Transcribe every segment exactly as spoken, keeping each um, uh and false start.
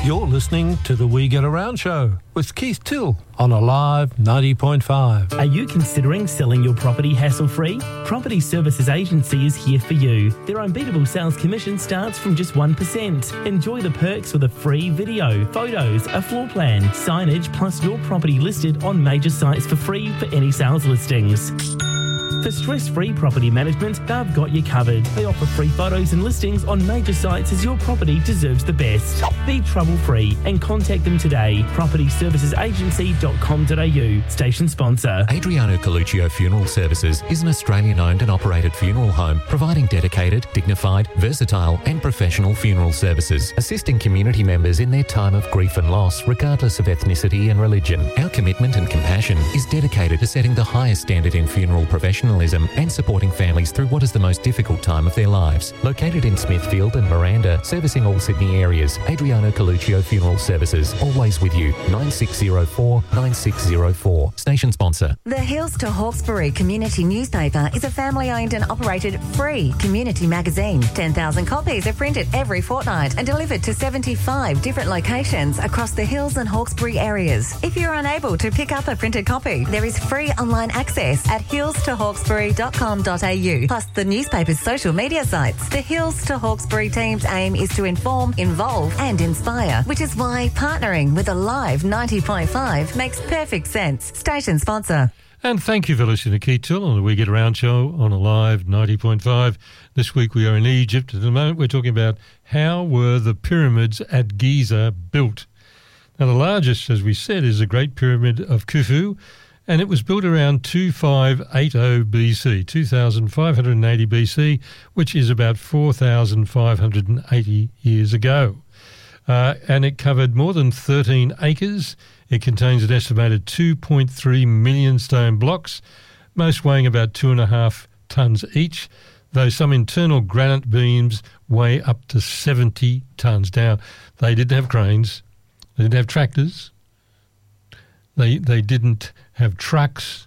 You're listening to the We Get Around Show with Keith Till on Alive ninety point five. Are you considering selling your property hassle-free? Property Services Agency is here for you. Their unbeatable sales commission starts from just one percent. Enjoy the perks with a free video, photos, a floor plan, signage, plus your property listed on major sites for free for any sales listings. For stress-free property management, they've got you covered. They offer free photos and listings on major sites as your property deserves the best. Be trouble-free and contact them today. property services agency dot com dot a u. Station sponsor. Adriano Coluccio Funeral Services is an Australian-owned and operated funeral home providing dedicated, dignified, versatile and professional funeral services, assisting community members in their time of grief and loss regardless of ethnicity and religion. Our commitment and compassion is dedicated to setting the highest standard in funeral professionalism and supporting families through what is the most difficult time of their lives. Located in Smithfield and Miranda, servicing all Sydney areas, Adriano Coluccio Funeral Services, always with you. nine six zero four nine six zero four. Station sponsor. The Hills to Hawkesbury Community Newspaper is a family-owned and operated free community magazine. ten thousand copies are printed every fortnight and delivered to seventy-five different locations across the Hills and Hawkesbury areas. If you're unable to pick up a printed copy, there is free online access at hills to hawkesbury dot com dot a u, plus the newspaper's social media sites. The Hills to Hawkesbury team's aim is to inform, involve and inspire, which is why partnering with Alive ninety point five makes perfect sense. Station sponsor. And thank you for listening to Keith Till on the We Get Around show on Alive ninety point five. This week we are in Egypt. At the moment we're talking about how were the pyramids at Giza built. Now the largest, as we said, is the Great Pyramid of Khufu, and it was built around twenty-five eighty B C, two thousand five hundred eighty B C, which is about four thousand five hundred eighty years ago. Uh, and it covered more than thirteen acres. It contains an estimated two point three million stone blocks, most weighing about two and a half tonnes each, though some internal granite beams weigh up to seventy tonnes. Now, they didn't have cranes, they didn't have tractors, they they didn't have trucks,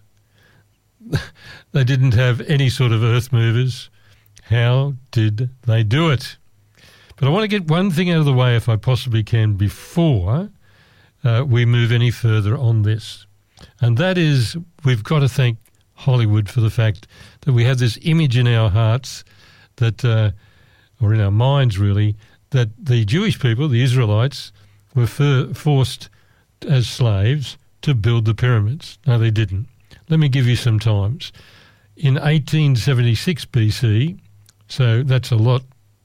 they didn't have any sort of earth movers. How did they do it? But I want to get one thing out of the way, if I possibly can, before uh, we move any further on this. And that is, we've got to thank Hollywood for the fact that we have this image in our hearts that, uh, or in our minds really, that the Jewish people, the Israelites, were for, forced as slaves to build the pyramids. No, they didn't. Let me give you some times. In eighteen seventy-six B C, so that's a lot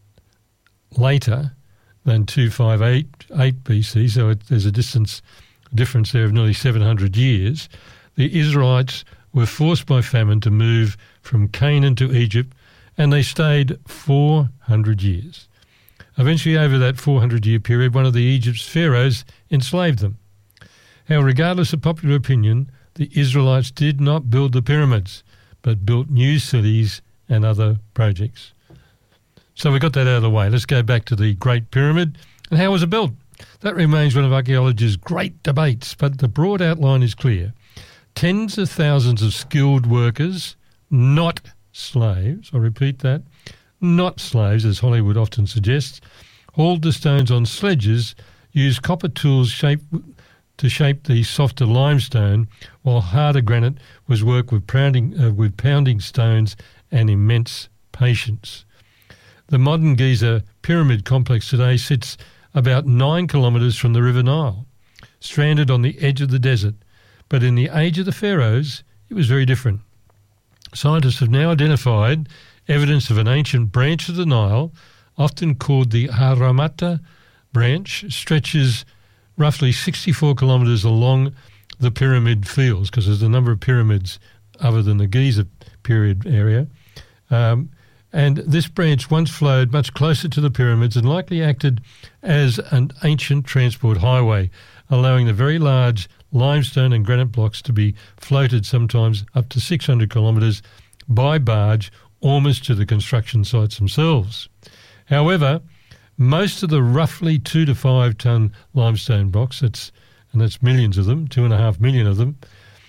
later than two five eight B C, so it, there's a distance difference there of nearly seven hundred years, the Israelites were forced by famine to move from Canaan to Egypt, and they stayed four hundred years. Eventually, over that four hundred year period, one of the Egypt's pharaohs enslaved them. How, regardless of popular opinion, the Israelites did not build the pyramids, but built new cities and other projects. So we got that out of the way. Let's go back to the Great Pyramid and how was it built? That remains one of archaeology's great debates, but the broad outline is clear. Tens of thousands of skilled workers, not slaves, I repeat that, not slaves, as Hollywood often suggests, hauled the stones on sledges, used copper tools shaped to shape the softer limestone, while harder granite was worked with pounding, uh, with pounding stones and immense patience. The modern Giza pyramid complex today sits about nine kilometres from the River Nile, stranded on the edge of the desert. But in the age of the pharaohs, it was very different. Scientists have now identified evidence of an ancient branch of the Nile, often called the Haramata branch, stretches roughly sixty-four kilometres along the pyramid fields, because there's a number of pyramids other than the Giza period area. Um, and this branch once flowed much closer to the pyramids and likely acted as an ancient transport highway, allowing the very large limestone and granite blocks to be floated sometimes up to six hundred kilometres by barge almost to the construction sites themselves. However, most of the roughly two to five tonne limestone blocks, that's, and that's millions of them, two and a half million of them,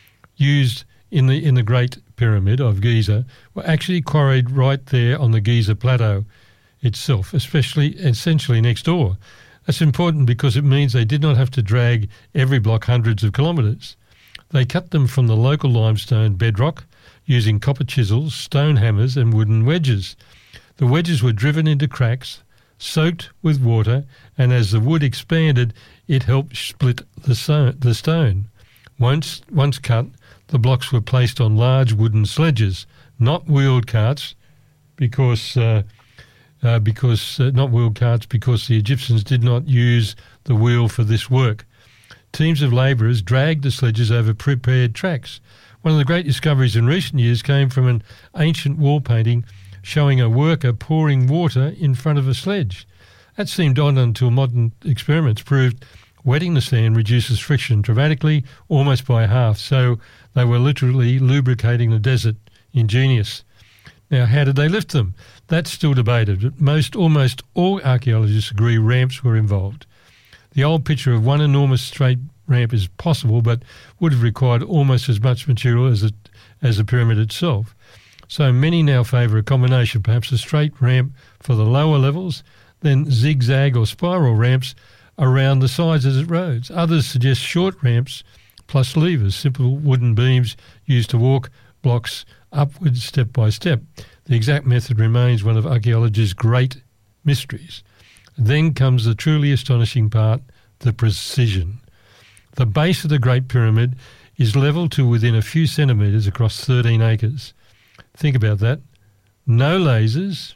used in the in the Great Pyramid of Giza, were actually quarried right there on the Giza Plateau itself, especially essentially next door. That's important because it means they did not have to drag every block hundreds of kilometres. They cut them from the local limestone bedrock using copper chisels, stone hammers and wooden wedges. The wedges were driven into cracks, soaked with water, and as the wood expanded, it helped split the, so- the stone. Once, once cut, the blocks were placed on large wooden sledges, not wheeled carts, because uh, uh, because uh, not wheeled carts because the Egyptians did not use the wheel for this work. Teams of labourers dragged the sledges over prepared tracks. One of the great discoveries in recent years came from an ancient wall painting showing a worker pouring water in front of a sledge. That seemed odd until modern experiments proved wetting the sand reduces friction dramatically, almost by half, so they were literally lubricating the desert. Ingenious. Now, how did they lift them? That's still debated, but most, almost all archaeologists agree ramps were involved. The old picture of one enormous straight ramp is possible, but would have required almost as much material as, it, as the pyramid itself. So many now favour a combination, perhaps a straight ramp for the lower levels, then zigzag or spiral ramps around the sides as it rose. Others suggest short ramps plus levers, simple wooden beams used to walk blocks upwards step by step. The exact method remains one of archaeology's great mysteries. Then comes the truly astonishing part, the precision. The base of the Great Pyramid is level to within a few centimetres across thirteen acres. Think about that. No lasers,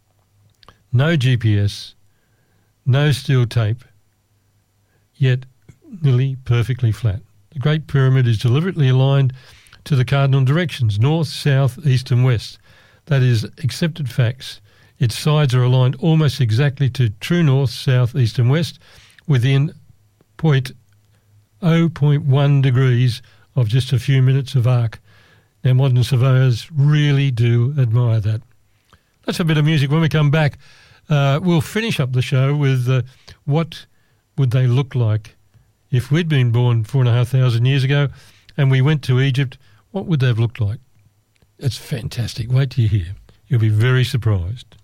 no G P S, no steel tape, yet nearly perfectly flat. The Great Pyramid is deliberately aligned to the cardinal directions, north, south, east and west. That is, accepted facts. Its sides are aligned almost exactly to true north, south, east and west within zero point zero point one degrees of just a few minutes of arc. Now, modern surveyors really do admire that. That's a bit of music. When we come back, uh, we'll finish up the show with uh, what would they look like if we'd been born four and a half thousand years ago and we went to Egypt. What would they have looked like? It's fantastic. Wait till you hear. You'll be very surprised.